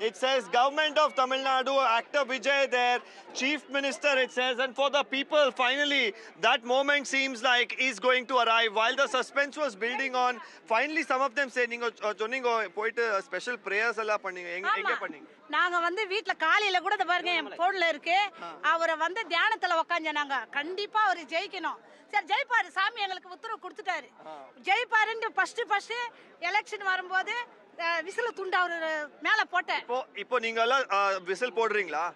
It says Government of Tamil Nadu, actor Vijay there, Chief Minister it says, and for the people, finally, that moment seems like is going to arrive. While the suspense was building on, finally some of them say, "Ningo, Joningo, poite special prayers alla panninga, enga panninga." நாங்க வந்து வீட்ல காலையில கூட பாருங்க என் போன்ல இருக்கு அவரை வந்து தியானத்துல உட்கார்ந்தாங்க கண்டிப்பா அவர் ஜெயிக்கணும் சரி ஜெயிப்பாரு சாமி எங்களுக்கு உத்தரவு கொடுத்துட்டாரு ஜெயிப்பாருன்னு ஃபர்ஸ்ட் எலெக்ஷன் வரும்போது விசில் துண்டு அவரு மேல போட்டேன் இப்போ நீங்க எல்லாம் விசில் போடுறீங்களா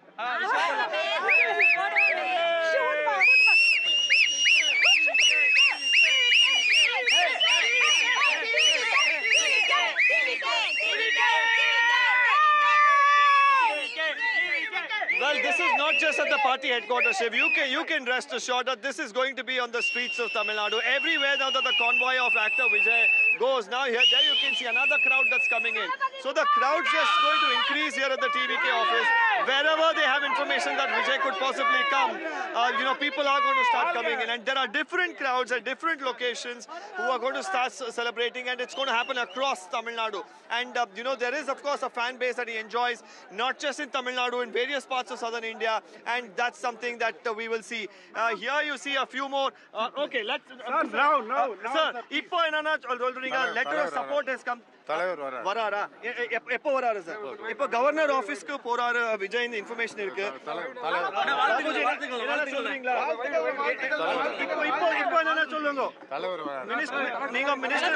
Well, this is not just at the party headquarters, Shiv. You can rest assured that this is going to be on the streets of Tamil Nadu. Everywhere now that the convoy of actor Vijay goes. Now there you can see another crowd that's coming in. So the crowd's just going to increase here at the TVK office. Wherever they have information that Vijay could possibly come, people are going to start coming in. And there are different crowds at different locations who are going to start celebrating, and it's going to happen across Tamil Nadu. And, there is, of course, a fan base that he enjoys, not just in Tamil Nadu, in various parts of southern India, and that's something that we will see. Here you see a few more. Okay, let's... Sir, Ippo enna letter of support has come. Varara. Eppo varara sir. Ippo governor office ku poraru Vijay in information irukku. Ippo enna sollungo. Neenga minister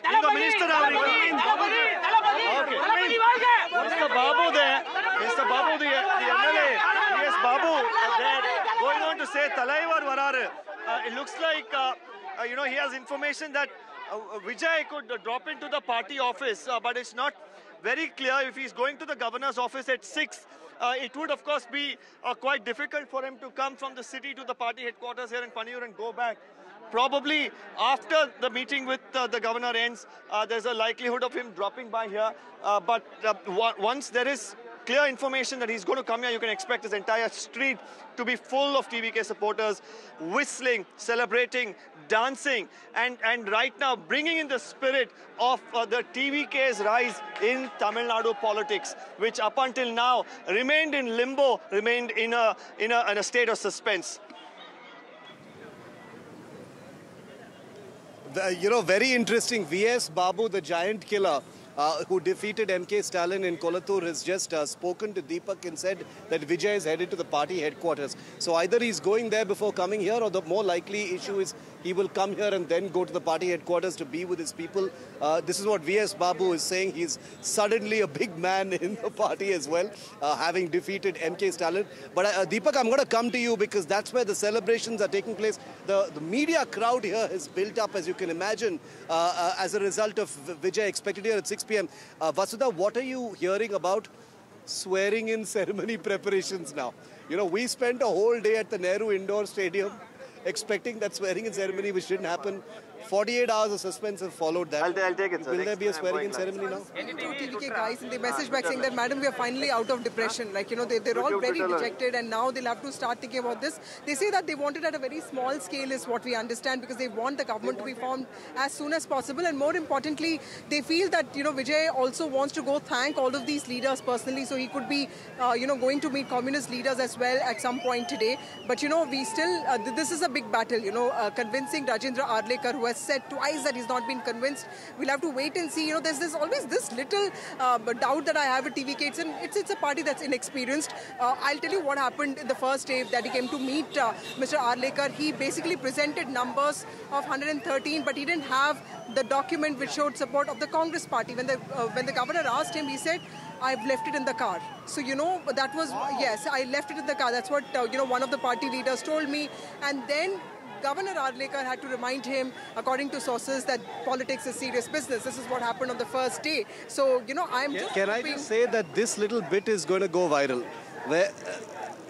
Mr. Babu there. Mr. Babu the MLA. Yes, Babu there going on to say Talaivar vararu. It looks like he has information that Vijay could drop into the party office, but it's not very clear if he's going to the governor's office at 6. It would, of course, be quite difficult for him to come from the city to the party headquarters here in Paniyur and go back. Probably after the meeting with the governor ends, there's a likelihood of him dropping by here. But once there is clear information that he's going to come here, you can expect his entire street to be full of TVK supporters, whistling, celebrating, dancing, and right now bringing in the spirit of the TVK's rise in Tamil Nadu politics, which up until now remained in limbo, remained in a state of suspense. Very interesting. V.S. Babu, the giant killer, who defeated M.K. Stalin in Kolattur, has just spoken to Deepak and said that Vijay is headed to the party headquarters. So either he's going there before coming here, or the more likely issue is he will come here and then go to the party headquarters to be with his people. This is what V.S. Babu is saying. He's suddenly a big man in the party as well, having defeated M.K. Stalin. But Deepak, I'm going to come to you because that's where the celebrations are taking place. The media crowd here has built up, as you can imagine, as a result of Vijay expected here at 6 p.m. Vasudha, what are you hearing about swearing in ceremony preparations now? We spent a whole day at the Nehru Indoor Stadium expecting that swearing in ceremony, which didn't happen. 48 hours of suspense have followed that. I'll take it, sir. Will there be a swearing in ceremony now? Two TVK guys, and they message back saying that, madam, we are finally out of depression. They're all very dejected, and now they'll have to start thinking about this. They say that they want it at a very small scale, is what we understand, because they want the government to be formed as soon as possible. And more importantly, they feel that, Vijay also wants to go thank all of these leaders personally, so he could be, going to meet communist leaders as well at some point today. But, we still, this is a big battle, convincing Rajendra Arlekar, who has said twice that he's not been convinced. We'll have to wait and see. There's always this little doubt that I have with TVK. It's a party that's inexperienced. I'll tell you what happened in the first day that he came to meet Mr. Arlekar. He basically presented numbers of 113, but he didn't have the document which showed support of the Congress party. When the governor asked him, he said, I've left it in the car. So, that was, yes, I left it in the car. That's what, one of the party leaders told me. And then Governor Arlekar had to remind him, according to sources, that politics is serious business. This is what happened on the first day. So, I'm just Can I just say that this little bit is going to go viral? Where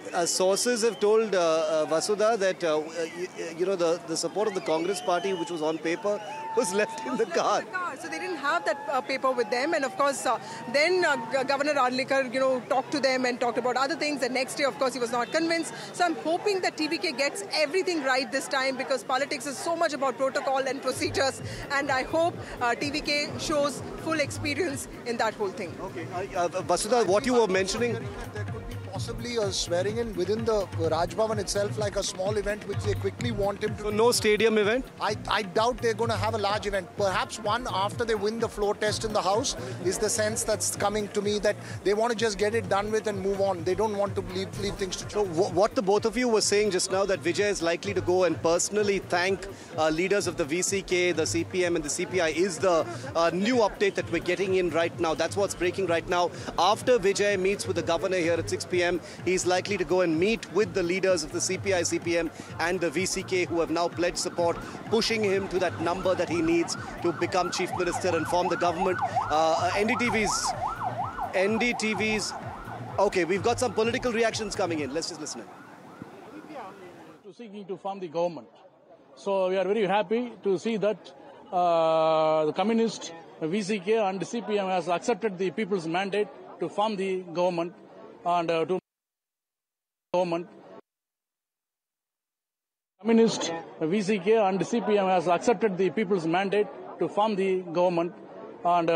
Sources have told Vasudha that the support of the Congress party, which was on paper, was left in the car. So they didn't have that paper with them, and of course, then Governor Adlikar, talked to them and talked about other things. And next day, of course, he was not convinced. So I'm hoping that TVK gets everything right this time, because politics is so much about protocol and procedures, and I hope TVK shows full experience in that whole thing. Okay, Vasudha, what you were mentioning. There could be possibly a swearing in within the Raj Bhavan itself, like a small event which they quickly want him to. So no stadium event? I doubt they're going to have a large event. Perhaps one after they win the floor test in the House is the sense that's coming to me, that they want to just get it done with and move on. They don't want to leave things to chance. So what the both of you were saying just now, that Vijay is likely to go and personally thank leaders of the VCK, the CPM and the CPI, is the new update that we're getting in right now. That's what's breaking right now. After Vijay meets with the governor here at 6 p.m, he's likely to go and meet with the leaders of the CPI, CPM and the VCK, who have now pledged support, pushing him to that number that he needs to become chief minister and form the government. NDTV's. Okay, we've got some political reactions coming in. Let's just listen in. Seeking to form the government. So we are very happy to see that the Communist, VCK and CPM has accepted the people's mandate to form the government and Communist, VCK and CPM has accepted the people's mandate to form the government and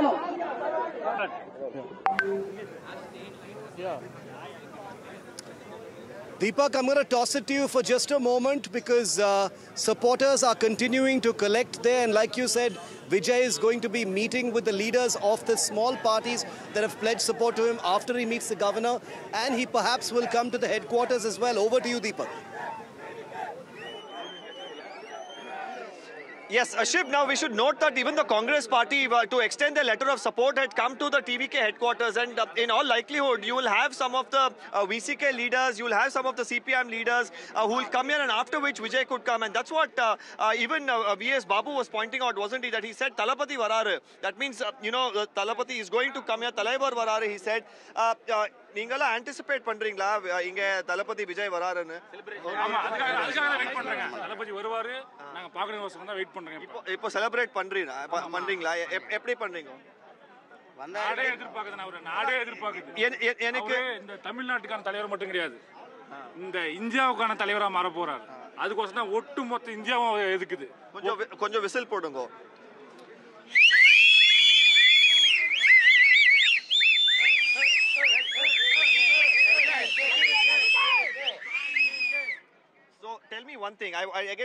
Deepak, I'm going to toss it to you for just a moment, because supporters are continuing to collect there, and like you said, Vijay is going to be meeting with the leaders of the small parties that have pledged support to him after he meets the governor, and he perhaps will come to the headquarters as well. Over to you, Deepak. Yes, Ashib, now we should note that even the Congress party, to extend their letter of support, had come to the TVK headquarters, and in all likelihood, you will have some of the VCK leaders, you will have some of the CPM leaders who will come here, and after which Vijay could come. And that's what even V.S. Babu was pointing out, wasn't he? That he said, Talapati Varare. That means, Talapati is going to come here, Talaivar Varare, he said. நீங்களா anticipate பண்றீங்களா இங்க தலபதி விஜய் வராருன்னு? ஆமா, அதுக்காக wait பண்றேங்க. தலபதி வருவாரு, நாங்க பார்க்கறதுக்கு தான் வெயிட் பண்றேங்க. இப்போ செலிப்ரேட் பண்றீங்களா? எப்படி பண்றீங்க? நாடே எதிர்பார்க்குது, அவரு நாடே எதிர்பார்க்குது. எனக்கு இந்த தமிழ்நாட்டுக்கான தலைவர் மட்டும் கிடையாது, இந்த இந்தியாவுக்கான தலைவரா மாற போறாரு. அதுக்கோசம் தான் ஒட்டுமொத்த இந்தியாவும் எதுக்குது. கொஞ்சம் விசில் போடுங்க. Tell me one thing.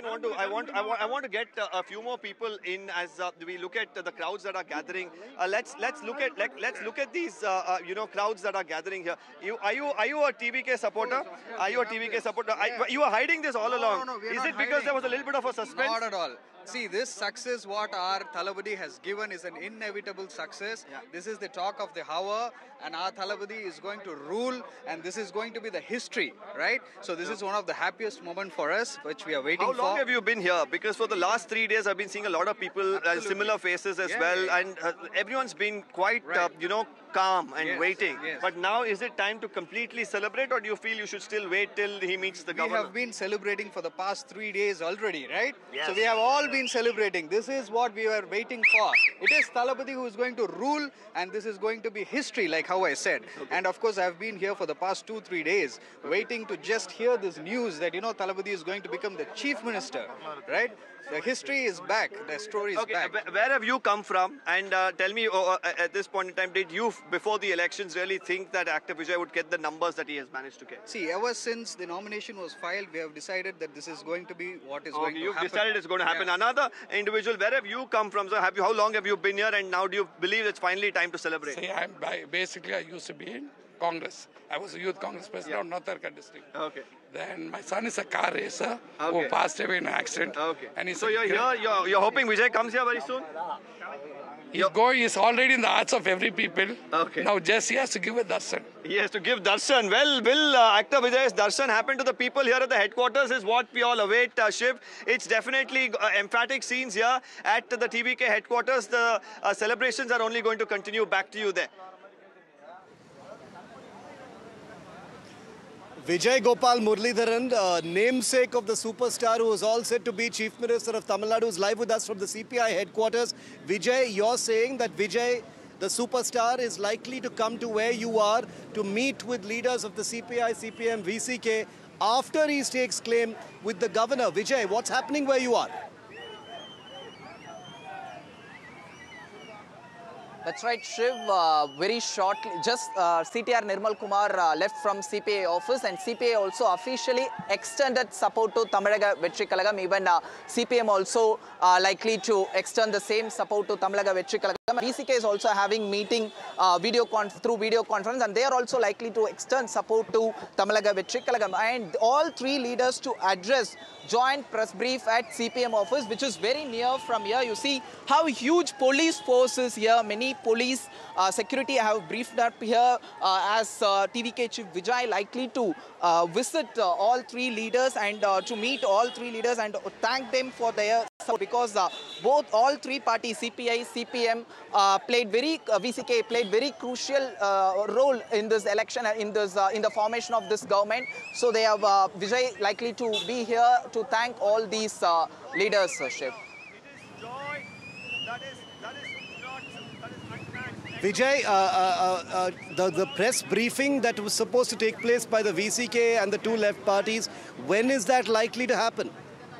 I want to get a few more people in as we look at the crowds that are gathering. Let's look at these crowds that are gathering here. Are you a TVK supporter? Are you a TVK supporter? You are hiding this all along. No, is it because there was a little bit of a suspense? Not at all. See, this success what our Thalapathy has given is an inevitable success. Yeah. This is the talk of the hour, and our Thalapathy is going to rule, and this is going to be the history, right? So this is one of the happiest moments for us, which we are waiting for. How long have you been here? Because for the last 3 days, I've been seeing a lot of people, similar faces as well, and everyone's been quite, calm and waiting. Yes. But now, is it time to completely celebrate, or do you feel you should still wait till he meets the governor? We have been celebrating for the past 3 days already, right? Yes. So we have all been celebrating. This is what we were waiting for. It is Thalapathy who is going to rule, and this is going to be history, like how I said. Okay. And of course, I've been here for the past 2-3 days, waiting to just hear this news that, Thalapathy is going to become the chief minister, right? The history is back. The story is back. Where have you come from? And tell me, at this point in time, did you, before the elections, really think that Actor Vijay would get the numbers that he has managed to get? See, ever since the nomination was filed, we have decided that this is going to be what is going to happen. You've decided it's going to happen. Yeah. Another individual, where have you come from? So how long have you been here, and now do you believe it's finally time to celebrate? See, basically I used to be in Congress. I was a youth Congress president of North district. Okay. Then my son is a car racer who passed away in an accident. Okay. And so you're hoping Vijay comes here very soon? He's already in the hearts of every people. Okay. Now just he has to give a darshan. He has to give darshan. Well, will Actor Vijay's darshan happen to the people here at the headquarters is what we all await, Shiv. It's definitely emphatic scenes here at the TVK headquarters. The celebrations are only going to continue. Back to you there. Vijay Gopal Muralidharan, namesake of the superstar who was all set to be Chief Minister of Tamil Nadu, is live with us from the CPI headquarters. Vijay, you're saying that Vijay, the superstar, is likely to come to where you are to meet with leaders of the CPI, CPM, VCK after he stakes claim with the governor. Vijay, what's happening where you are? That's right, Shiv. Very shortly, just CTR Nirmal Kumar left from CPA office, and CPA also officially extended support to Tamizhaga Vetri Kalagam. Even CPM also likely to extend the same support to Tamizhaga Vetri Kalagam. VCK is also having meeting through video conference, and they are also likely to extend support to Tamizhaga Vetri Kalagam. And all three leaders to address joint press brief at CPM office, which is very near from here. You see how huge police force is here. Many police security have briefed up here as TVK Chief Vijay likely to visit all three leaders and to meet all three leaders and thank them for their support, because all three parties, CPI, CPM, VCK played very crucial role in this election, in the formation of this government. So they have Vijay likely to be here to thank all these leaders, Shiv. Vijay, the press briefing that was supposed to take place by the VCK and the two left parties, when is that likely to happen?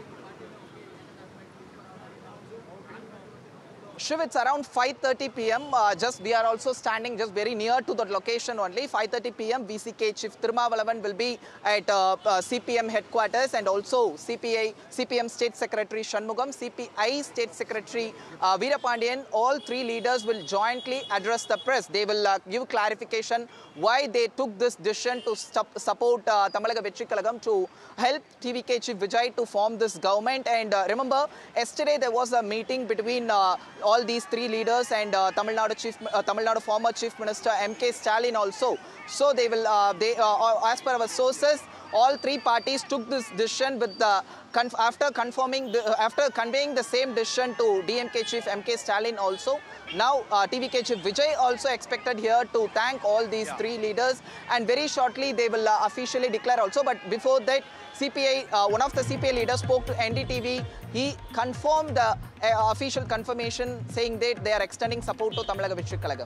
Shiv, it's around 5:30 p.m. We are also standing just very near to the location only. 5:30 p.m. VCK Chief Thirumavalavan will be at CPM headquarters, and also CPM State Secretary Shanmugam, CPI State Secretary Veerapandiyan. All three leaders will jointly address the press. They will give clarification why they took this decision to support Tamizhaga Vetri Kalagam to help TVK Chief Vijay to form this government. And remember, yesterday there was a meeting between all these three leaders and Tamil Nadu former Chief Minister M.K. Stalin also. So they will, as per our sources, all three parties took this decision with the after conveying the same decision to DMK Chief M.K. Stalin also. Now TVK Chief Vijay also expected here to thank all these three leaders, and very shortly they will officially declare also. But before that, CPI, one of the CPI leaders spoke to NDTV. He confirmed the official confirmation saying that they are extending support to Tamizhaga Vetri Kalagam.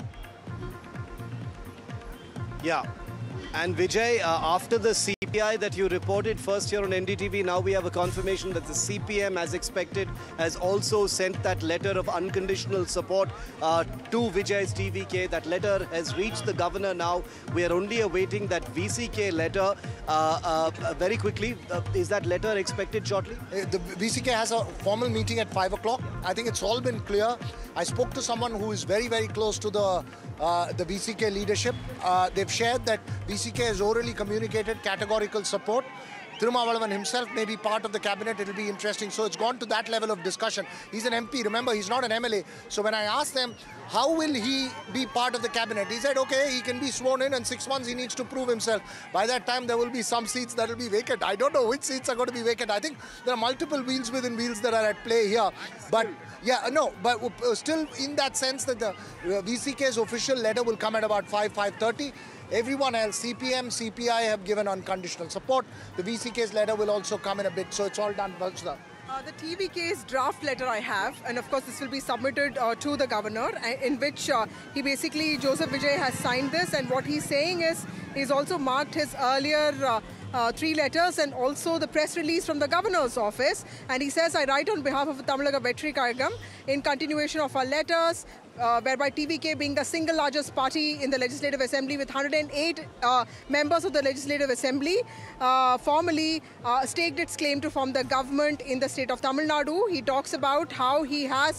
Yeah. And Vijay, after the CPI that you reported first here on NDTV, now we have a confirmation that the CPM, as expected, has also sent that letter of unconditional support to Vijay's TVK. That letter has reached the governor now. We are only awaiting that VCK letter. Very quickly, is that letter expected shortly? The VCK has a formal meeting at 5 o'clock. I think it's all been clear. I spoke to someone who is very, very close to the VCK leadership. They've shared that VCK has orally communicated categorical support. Thirumavalavan himself may be part of the cabinet. It'll be interesting. So it's gone to that level of discussion. He's an MP. Remember, he's not an MLA. So when I asked them, how will he be part of the cabinet? He said, okay, he can be sworn in, and 6 months he needs to prove himself. By that time, there will be some seats that will be vacant. I don't know which seats are going to be vacant. I think there are multiple wheels within wheels that are at play here. But yeah, no, but still in that sense that the VCK's official letter will come at about 5:30. Everyone else, CPM, CPI have given unconditional support. The VCK's letter will also come in a bit, so it's all done. The TVK's draft letter I have, and of course this will be submitted to the governor, in which Joseph Vijay has signed this, and what he's saying is he's also marked his earlier three letters and also the press release from the governor's office, and he says, I write on behalf of Tamizhaga Vetri Kalagam in continuation of our letters, whereby TVK being the single largest party in the Legislative Assembly with 108 members of the Legislative Assembly, formally staked its claim to form the government in the state of Tamil Nadu. He talks about how he has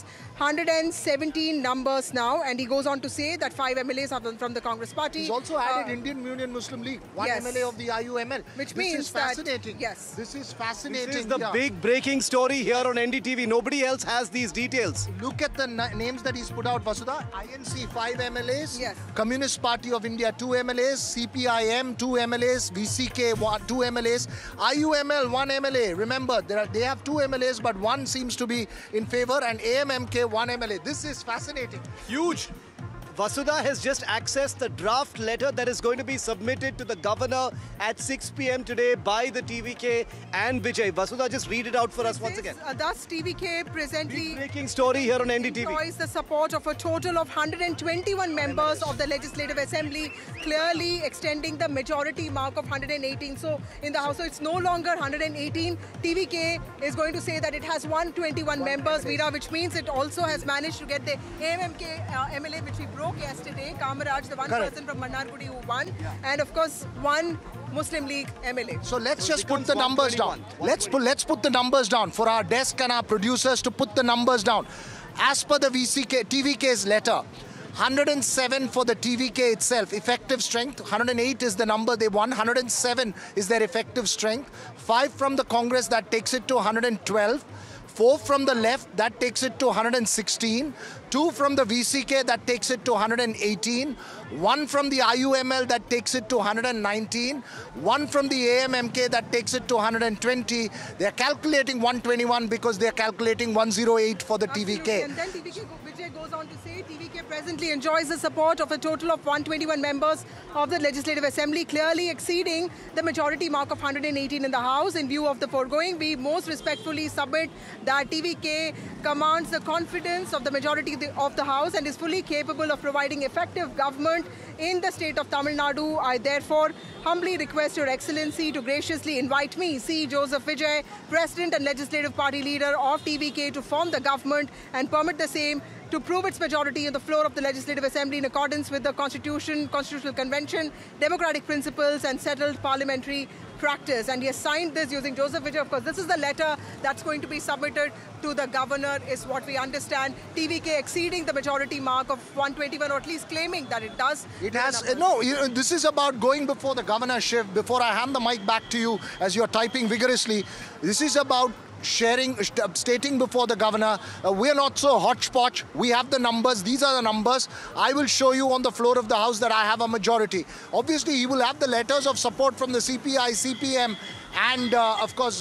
117 numbers now, and he goes on to say that 5 MLAs are from the Congress party. He's also added Indian Union Muslim League, one MLA of the IUML. Which means fascinating. Yes. This is fascinating. This is the big breaking story here on NDTV. Nobody else has these details. Look at the names that he's put out, Vasudha. INC, 5 MLAs. Yes. Communist Party of India, 2 MLAs. CPIM, 2 MLAs. VCK, 2 MLAs. IUML, 1 MLA. Remember, they have 2 MLAs, but one seems to be in favor, and AMMK, 1 MLA. This is fascinating. Huge. Vasudha has just accessed the draft letter that is going to be submitted to the governor at 6 p.m. today by the TVK and Vijay. Vasudha, just read it out for us once again. Thus, TVK presently Breaking story here on NDTV. enjoys the support of a total of 121 members of the Legislative Assembly, clearly extending the majority mark of 118. So in the House, so it's no longer 118. TVK is going to say that it has 121 members, Veera, which means it also has managed to get the AMMK MLA, which we broke yesterday, Kamaraj, the one person from Mannargudi who won, and of course one Muslim League MLA. So let's just put the numbers down. Let's put the numbers down for our desk and our producers to put the numbers down. As per the TVK's letter, 107 for the TVK itself, effective strength. 108 is the number they won. 107 is their effective strength. 5 from the Congress, that takes it to 112. 4 from the left, that takes it to 116. 2 from the VCK, that takes it to 118. 1 from the IUML, that takes it to 119. 1 from the AMMK, that takes it to 120. They're calculating 121 because they're calculating 108 for the TVK. And then Vijay goes on to say TVK presently enjoys the support of a total of 121 members of the Legislative Assembly, clearly exceeding the majority mark of 118 in the House. In view of the foregoing, we most respectfully submit that TVK commands the confidence of the majority of the House and is fully capable of providing effective government in the state of Tamil Nadu. I therefore humbly request Your Excellency to graciously invite me, C. Joseph Vijay, President and Legislative Party Leader of TVK, to form the government and permit the same to prove its majority on the floor of the Legislative Assembly in accordance with the Constitution, Constitutional Convention, democratic principles and settled parliamentary practice. And he has signed this using Joseph Vijay. Of course, this is the letter that's going to be submitted to the governor, is what we understand. TVK exceeding the majority mark of 121, or at least claiming that it does. It has, no, this is about going before the governorship. Before I hand the mic back to you as you're typing vigorously, this is about stating before the governor, we're not so hodgepodge. We have the numbers. These are the numbers. I will show you on the floor of the House that I have a majority. Obviously, he will have the letters of support from the CPI, CPM, and of course,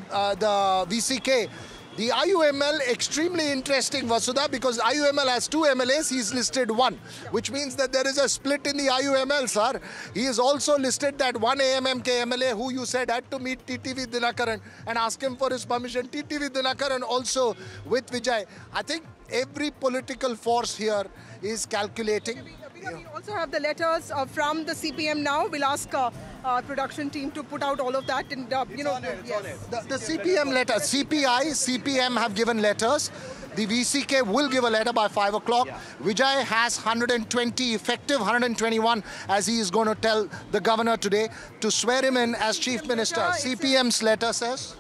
the VCK. The IUML, extremely interesting, Vasudha, because IUML has 2 MLAs, he's listed 1, which means that there is a split in the IUML, sir. He has also listed that one AMMK MLA who you said had to meet TTV Dinakaran and ask him for his permission. TTV Dinakaran also with Vijay. I think every political force here is calculating. We also have the letters from the CPM now. We'll ask our production team to put out all of that. And, you know, the CPM letter, CPI, CPM have given letters. The VCK will give a letter by 5 o'clock. Yeah. Vijay has 120, effective 121, as he is going to tell the governor today to swear him in as Chief Minister. CPM's letter says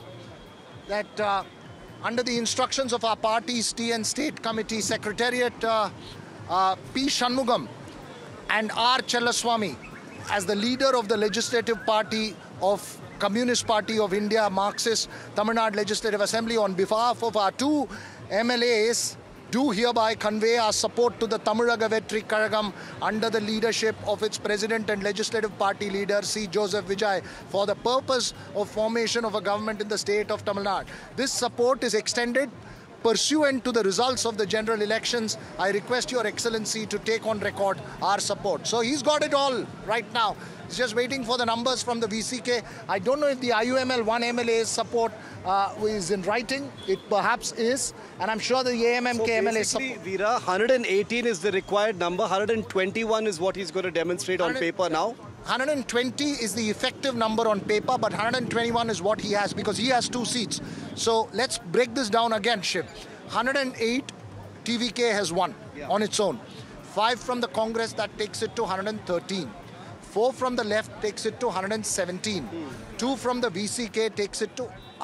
that under the instructions of our party's TN State Committee Secretariat, P. Shanmugam and R. Chellaswamy, as the leader of the Legislative Party of Communist Party of India, Marxist Tamil Nadu Legislative Assembly, on behalf of our 2 MLAs, do hereby convey our support to the Tamizhaga Vetri Kazhagam under the leadership of its President and Legislative Party Leader, C. Joseph Vijay, for the purpose of formation of a government in the state of Tamil Nadu. This support is extended pursuant to the results of the general elections. I request Your Excellency to take on record our support. So he's got it all right now. He's just waiting for the numbers from the VCK. I don't know if the IUML 1 MLA's support is in writing. It perhaps is. And I'm sure the AMMK MLA support. Veera, 118 is the required number. 121 is what he's going to demonstrate on paper now. 120 is the effective number on paper, but 121 is what he has because he has 2 seats. So let's break this down again, Shiv. 108, TVK has 1 on its own. 5 from the Congress, that takes it to 113. 4 from the left takes it to 117. 2 from the VCK takes it to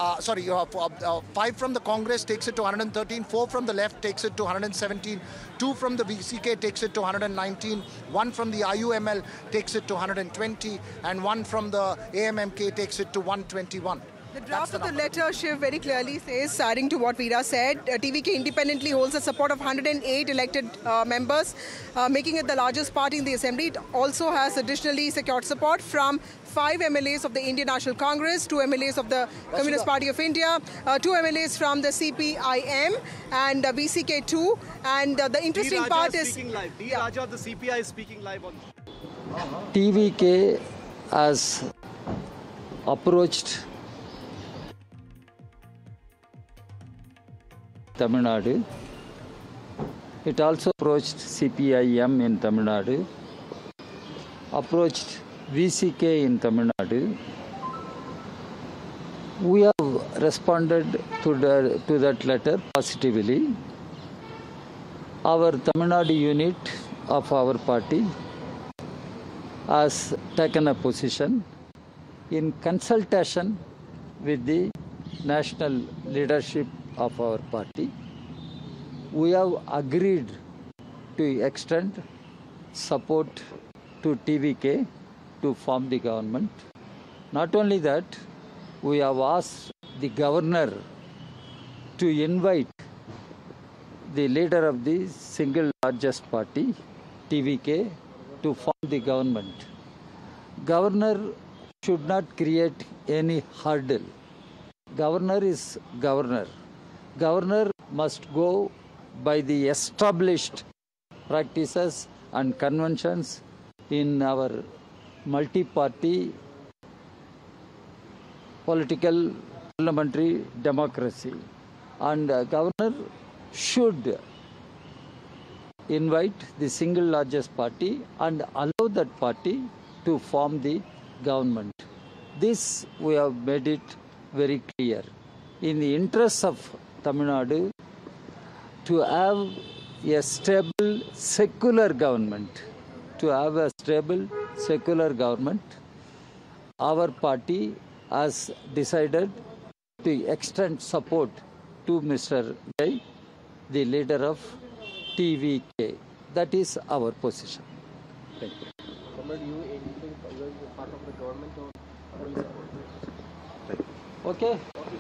5 from the Congress takes it to 113, 4 from the left takes it to 117, 2 from the VCK takes it to 119, 1 from the IUML takes it to 120, and 1 from the AMMK takes it to 121. The draft of the letter, Shiv, very clearly says, adding to what Veera said, TVK independently holds the support of 108 elected members, making it the largest party in the assembly. It also has additionally secured support from 5 MLAs of the Indian National Congress, 2 MLAs of the Communist Party of India, 2 MLAs from the CPIM and VCK2. And the interesting part is... D. Raja, the CPI is speaking live on... TVK has approached Tamil Nadu. It also approached CPIM in Tamil Nadu, approached VCK in Tamil Nadu. We have responded to that letter positively. Our Tamil Nadu unit of our party has taken a position in consultation with the national leadership of our party. We have agreed to extend support to TVK to form the government. Not only that, we have asked the governor to invite the leader of the single largest party, TVK, to form the government. Governor should not create any hurdle. Governor is governor. Governor must go by the established practices and conventions in our multi-party political parliamentary democracy. And governor should invite the single largest party and allow that party to form the government. This we have made it very clear. In the interests of Tamil Nadu, to have a stable secular government, our party has decided to extend support to Mr. Vijay, the leader of TVK. That is our position. Thank you. Part of the government or okay.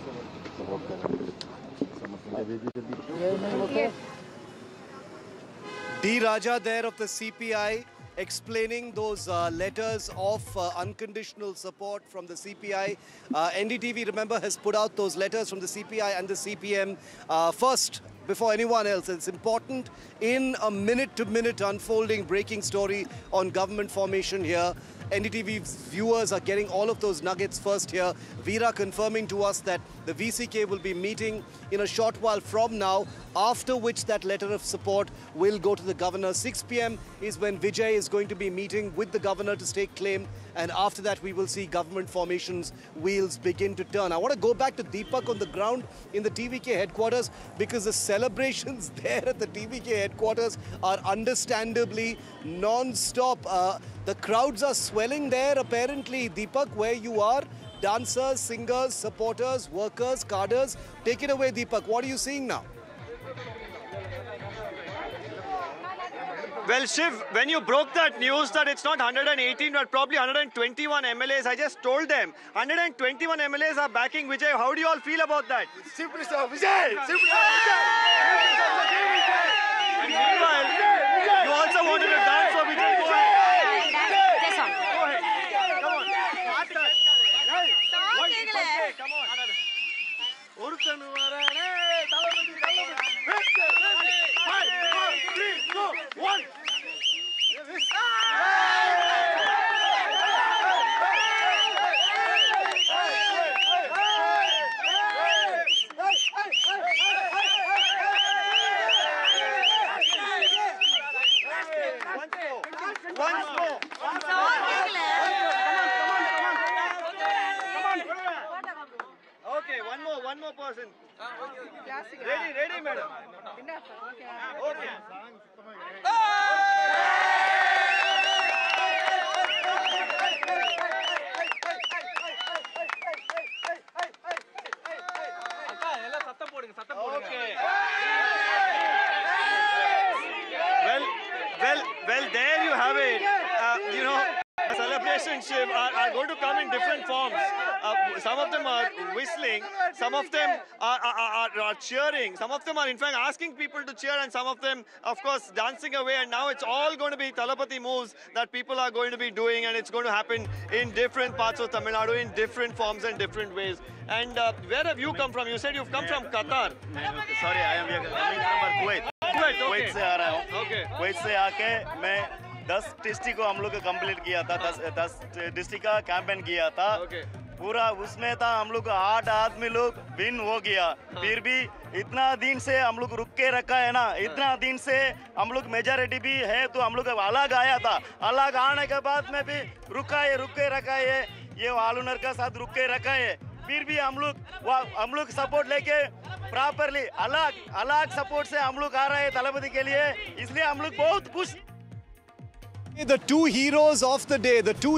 D. Raja there of the CPI explaining those letters of unconditional support from the CPI. NDTV, remember, has put out those letters from the CPI and the CPM first before anyone else. It's important in a minute-to-minute unfolding breaking story on government formation here. NDTV viewers are getting all of those nuggets first here. Veera confirming to us that the VCK will be meeting in a short while from now, after which that letter of support will go to the governor. 6 p.m. is when Vijay is going to be meeting with the governor to stake claim, and after that we will see government formations wheels begin to turn. I want to go back to Deepak on the ground in the TVK headquarters, because the celebrations there at the TVK headquarters are understandably non-stop. The crowds are swelling there apparently. Deepak, where you are, dancers, singers, supporters, workers, cadres. Take it away, Deepak. What are you seeing now? Well, Shiv, when you broke that news that it's not 118 but probably 121 MLAs, I just told them 121 MLAs are backing Vijay. How do you all feel about that? Superstar Vijay! Superstar Vijay! And meanwhile, you also wanted to dance for Vijay. Go ahead. Go ahead. Come on. Come on. ஒருத்தனு வரானே தளபதி தளபதி 5 4 3 2 1 Once more. Okay, one more person. Ready, madam. Okay. Well, there you have it. You know, celebrate. relationship are going to come in different forms. Some of them are whistling, some of them are cheering, some of them are in fact asking people to cheer, and some of them, of course, dancing away. And now it's all going to be Thalapathy moves that people are going to be doing, and it's going to happen in different parts of Tamil Nadu in different forms and different ways. And where have you come from? You said you've come from Qatar. Sorry, I am coming from Kuwait. Kuwait से आ रहा हूँ. Kuwait से आके मैं 10 district को हम लोग complete किया था. 10 डिस्ट्रिक्ट का कैंपेन किया था. पूरा उसमें था हम लोग 8 आदमी लोग विन हो गया. फिर भी इतना दिन से हम लोग रुक के रखा है ना. इतना दिन से हम लोग मेजॉरिटी भी है तो हम लोग अलग आया था. अलग आने के बाद में भी रुक के रखा है. ये आलूनर का साथ रुक के रखा है. फिर भी हम लोग सपोर्ट लेके प्रॉपरली अलग सपोर्ट से हम लोग आ रहे हैं तलपति के लिए. इसलिए हम लोग बहुत खुश. The two heroes of the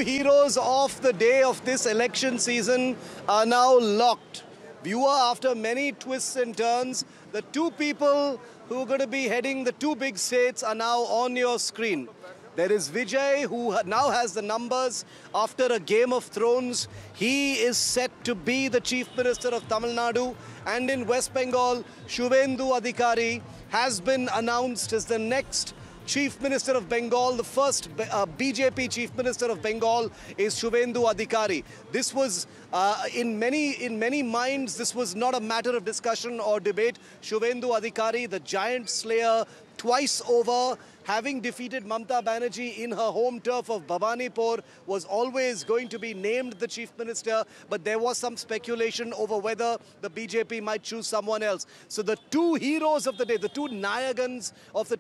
day of this election season are now locked. Viewer, after many twists and turns, the two people who are going to be heading the two big states are now on your screen. There is Vijay, who now has the numbers after a Game of Thrones. He is set to be the Chief Minister of Tamil Nadu. And in West Bengal, Shubhendu Adhikari has been announced as the next Chief Minister of Bengal. The first BJP Chief Minister of Bengal is Shubhendu Adhikari. This was, in many minds, this was not a matter of discussion or debate. Shubhendu Adhikari, the giant slayer, twice over, having defeated Mamata Banerjee in her home turf of Bhawanipur, was always going to be named the Chief Minister, but there was some speculation over whether the BJP might choose someone else. So the two heroes of the day, the two Nayagans of the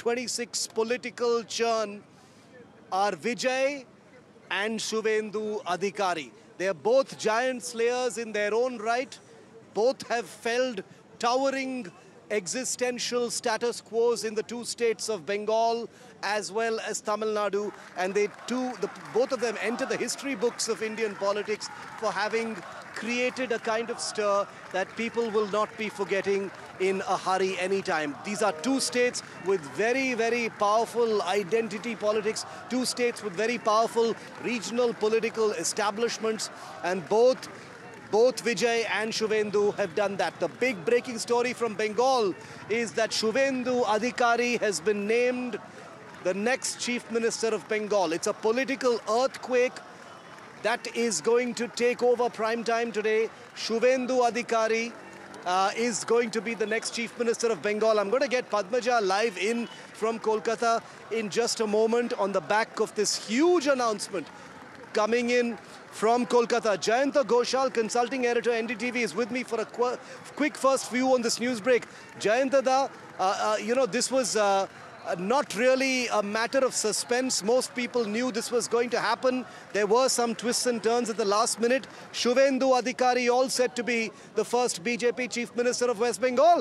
2026 political churn are Vijay and Shubhendu Adhikari. They are both giant slayers in their own right. Both have felled towering existential status quos in the two states of Bengal as well as Tamil Nadu, and both of them enter the history books of Indian politics for having created a kind of stir that people will not be forgetting in a hurry anytime. These are two states with very, very powerful identity politics, two states with very powerful regional political establishments, and both Vijay and Shubhendu have done that. The big breaking story from Bengal is that Shubhendu Adhikari has been named the next Chief Minister of Bengal. It's a political earthquake that is going to take over prime time today. Shubhendu Adhikari is going to be the next Chief Minister of Bengal. I'm going to get Padmaja live in from Kolkata in just a moment on the back of this huge announcement coming in from Kolkata. Jayanta Ghoshal, consulting editor, NDTV, is with me for a quick first view on this news break. Jayanta da, this was not really a matter of suspense. Most people knew this was going to happen. There were some twists and turns at the last minute. Shubhendu Adhikari all set to be the first BJP Chief Minister of West Bengal.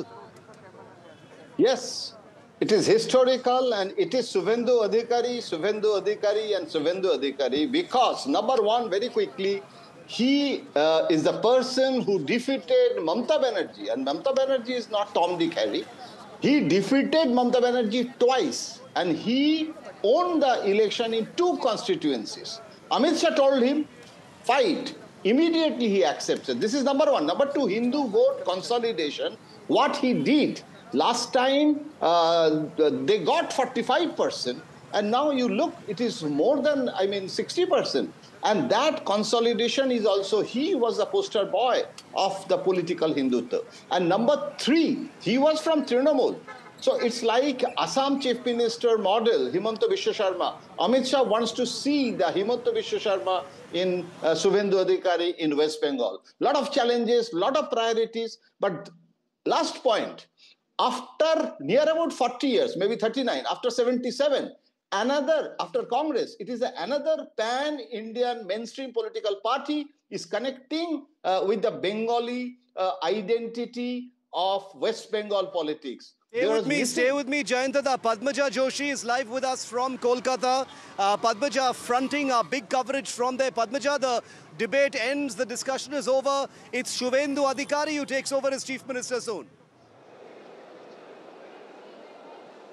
Yes. It is historical, and it is Shubhendu Adhikari, and Shubhendu Adhikari, because, number one, very quickly, he is the person who defeated Mamata Banerjee, and Mamata Banerjee is not Tom, Dick, Harry. He defeated Mamata Banerjee twice, and he won the election in 2 constituencies. Amit Shah told him, fight. Immediately he accepted. This is number one. Number two, Hindu vote consolidation. What he did. Last time, they got 45%, and now you look, it is more than, 60%. And that consolidation is also, he was the poster boy of the political Hindutva. And number 3, he was from Trinamool. So it's like Assam Chief Minister model, Himanta Biswa Sharma. Amit Shah wants to see the Himanta Biswa Sharma in Shubhendu Adhikari in West Bengal. Lot of challenges, lot of priorities, but last point, after near about 40 years, maybe 39, after 77, after Congress, it is another pan-Indian mainstream political party is connecting with the Bengali identity of West Bengal politics. Stay with me, Jayanta. Padmaja Joshi is live with us from Kolkata. Padmaja fronting our big coverage from there. Padmaja, the debate ends, the discussion is over. It's Shubhendu Adhikari who takes over as Chief Minister soon.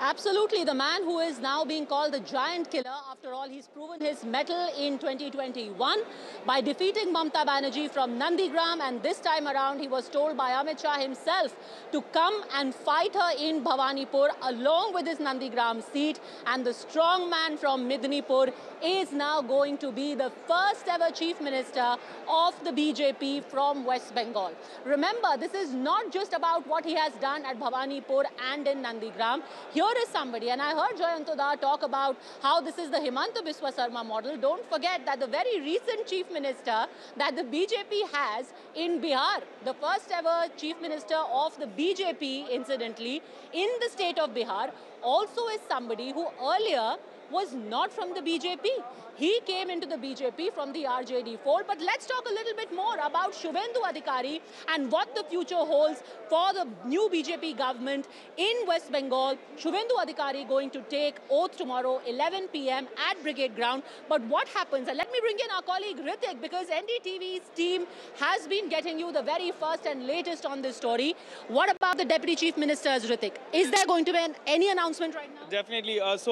Absolutely. The man who is now being called the giant killer. After all, he's proven his mettle in 2021 by defeating Mamata Banerjee from Nandigram, and this time around he was told by Amit Shah himself to come and fight her in Bhawanipur along with his Nandigram seat, and the strong man from Midnipur is now going to be the first ever chief minister of the BJP from West Bengal. Remember, this is not just about what he has done at Bhawanipur and in Nandigram. Here is somebody, and I heard Jayant Da talk about how this is the Himanta Biswa Sarma model. Don't forget that the very recent chief minister that the BJP has in Bihar, the first ever chief minister of the BJP, incidentally, in the state of Bihar, also is somebody who earlier was not from the BJP. He came into the BJP from the RJD fold. But let's talk a little bit more about Shubhendu Adhikari and what the future holds for the new BJP government in West Bengal. Shubhendu Adhikari going to take oath tomorrow, 11 p.m. at Brigade Ground. But what happens? And let me bring in our colleague Ritik, because NDTV's team has been getting you the very first and latest on this story. What about the Deputy Chief Ministers, Ritik? Is there going to be any announcement right now? Definitely. So